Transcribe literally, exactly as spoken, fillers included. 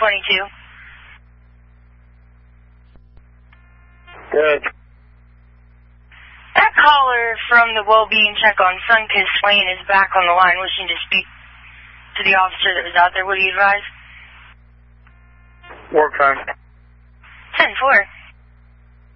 twenty-two. Good. That caller from the well-being check on Sunkist Lane is back on the line wishing to speak to the officer that was out there. What do you advise? Work time. ten four.